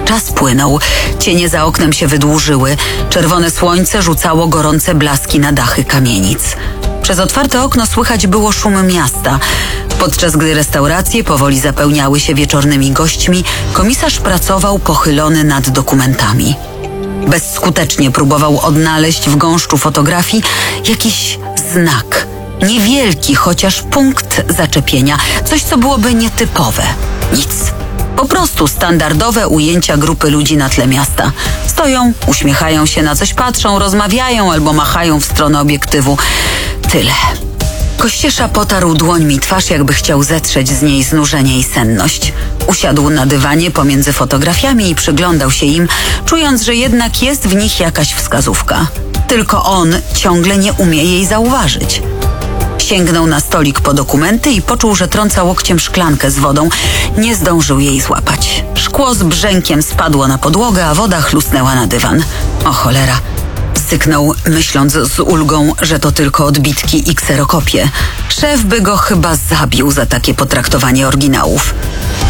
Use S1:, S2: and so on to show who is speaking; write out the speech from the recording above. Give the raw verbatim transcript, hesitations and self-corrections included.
S1: Czas płynął, cienie za oknem się wydłużyły, czerwone słońce rzucało gorące blaski na dachy kamienic. Przez otwarte okno słychać było szum miasta. Podczas gdy restauracje powoli zapełniały się wieczornymi gośćmi, komisarz pracował pochylony nad dokumentami. Bezskutecznie próbował odnaleźć w gąszczu fotografii jakiś znak. Niewielki, chociaż punkt zaczepienia. Coś, co byłoby nietypowe. Nic. Po prostu standardowe ujęcia grupy ludzi na tle miasta. Stoją, uśmiechają się, na coś patrzą, rozmawiają albo machają w stronę obiektywu. Tyle. Kościesza potarł dłońmi twarz, jakby chciał zetrzeć z niej znużenie i senność. Usiadł na dywanie pomiędzy fotografiami i przyglądał się im, czując, że jednak jest w nich jakaś wskazówka. Tylko on ciągle nie umie jej zauważyć. Sięgnął na stolik po dokumenty i poczuł, że trąca łokciem szklankę z wodą. Nie zdążył jej złapać. Szkło z brzękiem spadło na podłogę, a woda chlusnęła na dywan. O cholera! Syknął, myśląc z ulgą, że to tylko odbitki i kserokopie. Szef by go chyba zabił za takie potraktowanie oryginałów.